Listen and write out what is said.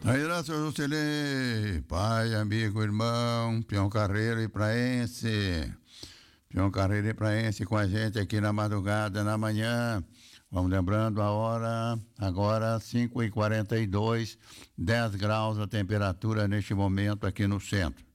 Aí lá, seu Juscelê, pai, amigo, irmão, Peão Carreiro e Praense. Peão Carreiro e Praense com a gente aqui na madrugada, na manhã. Vamos lembrando a hora, agora 5h42, 10 graus a temperatura neste momento aqui no centro.